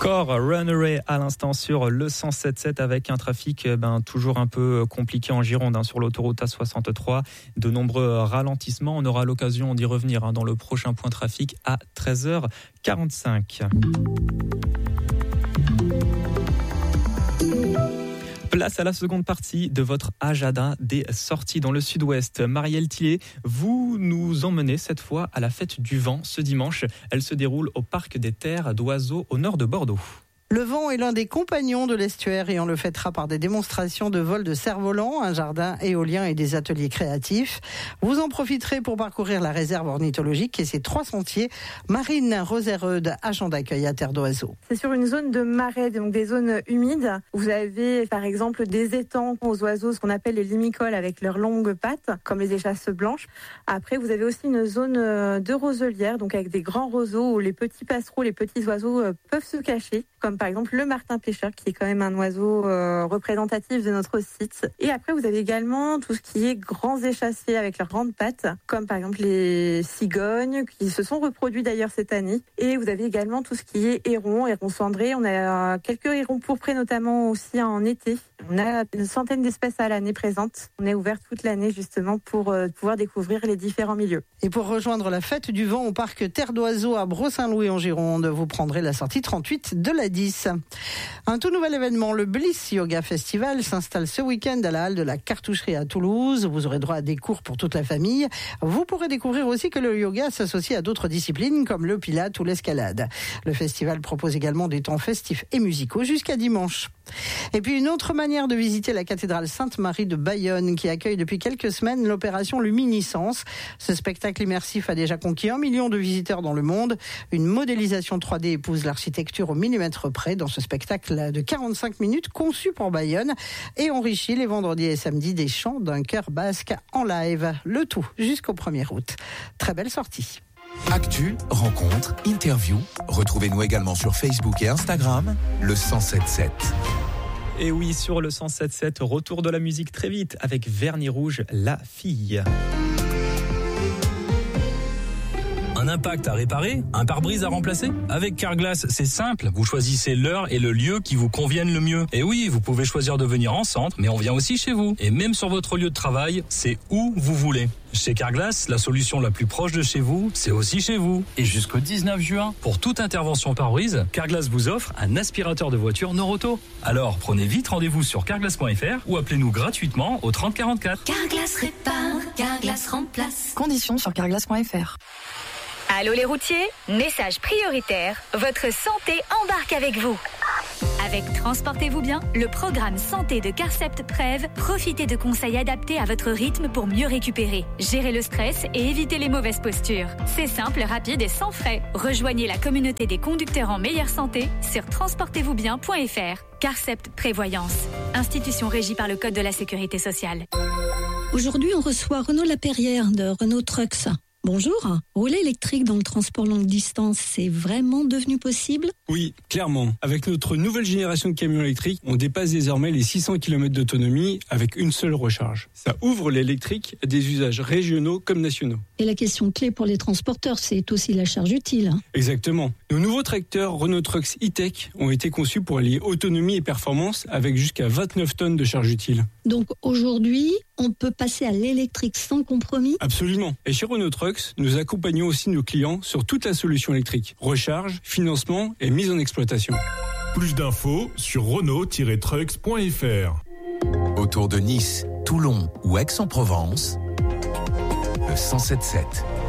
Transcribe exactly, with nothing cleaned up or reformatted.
Core Runaway à l'instant sur le cent sept sept avec un trafic ben, toujours un peu compliqué en Gironde hein, sur l'autoroute A soixante-trois. De nombreux ralentissements. On aura l'occasion d'y revenir hein, dans le prochain point trafic à treize heures quarante-cinq. Place à la seconde partie de votre agenda des sorties dans le sud-ouest. Marielle Tillet, vous nous emmenez cette fois à la fête du vent ce dimanche. Elle se déroule au Parc des Terres d'Oiseaux au nord de Bordeaux. Le vent est l'un des compagnons de l'estuaire et on le fêtera par des démonstrations de vol de cerf-volant, un jardin éolien et des ateliers créatifs. Vous en profiterez pour parcourir la réserve ornithologique et ses trois sentiers. Marine Rosereude, agent d'accueil à Terre d'Oiseaux. C'est sur une zone de marais, donc des zones humides. Vous avez par exemple des étangs aux oiseaux, ce qu'on appelle les limicoles avec leurs longues pattes, comme les échasses blanches. Après, vous avez aussi une zone de roselière, donc avec des grands roseaux où les petits passereaux, les petits oiseaux peuvent se cacher, comme par exemple le martin pêcheur qui est quand même un oiseau euh, représentatif de notre site. Et après vous avez également tout ce qui est grands échassiers avec leurs grandes pattes, comme par exemple les cigognes qui se sont reproduits d'ailleurs cette année. Et vous avez également tout ce qui est hérons, hérons cendrés. On a quelques hérons pourprés notamment aussi en été. On a une centaine d'espèces à l'année présentes. On est ouvert toute l'année justement pour euh, pouvoir découvrir les différents milieux. Et pour rejoindre la fête du vent au parc Terre d'Oiseaux à Bros-Saint-Louis en Gironde, vous prendrez la sortie trente-huit de la dix. Un tout nouvel événement, le Bliss Yoga Festival, s'installe ce week-end à la halle de la Cartoucherie à Toulouse. Vous aurez droit à des cours pour toute la famille. Vous pourrez découvrir aussi que le yoga s'associe à d'autres disciplines comme le pilate ou l'escalade. Le festival propose également des temps festifs et musicaux jusqu'à dimanche. Et puis une autre manière de visiter la cathédrale Sainte-Marie de Bayonne qui accueille depuis quelques semaines l'opération Luminiscence. Ce spectacle immersif a déjà conquis un million de visiteurs dans le monde. Une modélisation trois D épouse l'architecture au millimètre près dans ce spectacle de quarante-cinq minutes conçu pour Bayonne et enrichit les vendredis et samedis des chants d'un chœur basque en live. Le tout jusqu'au premier août. Très belle sortie. Actu, rencontres, interviews. Retrouvez-nous également sur Facebook et Instagram, le cent sept sept. Et oui, sur le cent sept sept, retour de la musique très vite avec Vernis Rouge, La Fille. Un impact à réparer, un pare-brise à remplacer? Avec Carglass, c'est simple. Vous choisissez l'heure et le lieu qui vous conviennent le mieux. Et oui, vous pouvez choisir de venir en centre, mais on vient aussi chez vous. Et même sur votre lieu de travail, c'est où vous voulez. Chez Carglass, la solution la plus proche de chez vous, c'est aussi chez vous. Et jusqu'au dix-neuf juin, pour toute intervention pare-brise, Carglass vous offre un aspirateur de voiture Noroto. Alors, prenez vite rendez-vous sur carglass point f r ou appelez-nous gratuitement au trente quarante-quatre. Carglass répare, Carglass remplace. Conditions sur carglass point f r. Allô les routiers, message prioritaire, votre santé embarque avec vous. Avec Transportez-vous bien, le programme santé de Carcept Prev, profitez de conseils adaptés à votre rythme pour mieux récupérer, gérer le stress et éviter les mauvaises postures. C'est simple, rapide et sans frais. Rejoignez la communauté des conducteurs en meilleure santé sur transportez vous bien point f r. Carcept Prévoyance, institution régie par le Code de la Sécurité sociale. Aujourd'hui, on reçoit Renaud Laperrière de Renault Trucks. Bonjour, rouler électrique dans le transport longue distance, c'est vraiment devenu possible ? Oui, clairement. Avec notre nouvelle génération de camions électriques, on dépasse désormais les six cents kilomètres d'autonomie avec une seule recharge. Ça ouvre l'électrique à des usages régionaux comme nationaux. Et la question clé pour les transporteurs, c'est aussi la charge utile. Exactement. Nos nouveaux tracteurs Renault Trucks E-Tech ont été conçus pour allier autonomie et performance avec jusqu'à vingt-neuf tonnes de charge utile. Donc aujourd'hui, on peut passer à l'électrique sans compromis ? Absolument. Et chez Renault Trucks, nous accompagnons aussi nos clients sur toute la solution électrique. Recharge, financement et mise en exploitation. Plus d'infos sur renault tiret trucks point f r. Autour de Nice, Toulon ou Aix-en-Provence, le cent sept sept.